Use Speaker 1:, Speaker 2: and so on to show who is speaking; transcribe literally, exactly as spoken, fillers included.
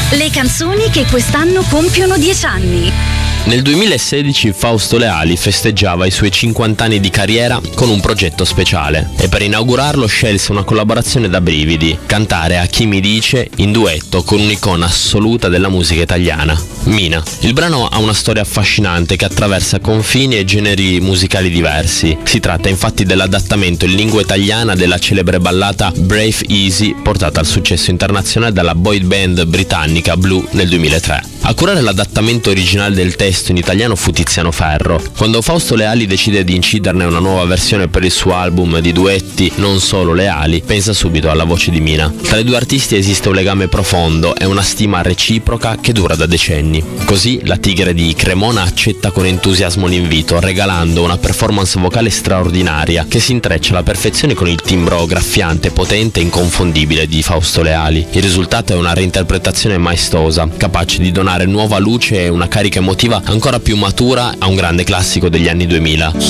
Speaker 1: Le canzoni che quest'anno compiono dieci anni.
Speaker 2: Nel duemilasedici Fausto Leali festeggiava i suoi cinquanta anni di carriera con un progetto speciale e per inaugurarlo scelse una collaborazione da brividi, cantare A chi mi dice in duetto con un'icona assoluta della musica italiana, Mina. Il brano ha una storia affascinante che attraversa confini e generi musicali diversi. Si tratta infatti dell'adattamento in lingua italiana della celebre ballata Brave Easy, portata al successo internazionale dalla boy band britannica Blue nel duemilatré. A curare l'adattamento originale del testo in italiano fu Tiziano Ferro. Quando Fausto Leali decide di inciderne una nuova versione per il suo album di duetti Non solo Leali, pensa subito alla voce di Mina. Tra i due artisti esiste un legame profondo e una stima reciproca che dura da decenni. Così la tigre di Cremona accetta con entusiasmo l'invito, regalando una performance vocale straordinaria che si intreccia alla perfezione con il timbro graffiante, potente e inconfondibile di Fausto Leali. Il risultato è una reinterpretazione maestosa, capace di donare nuova luce e una carica emotiva ancora più matura a un grande classico degli anni duemila.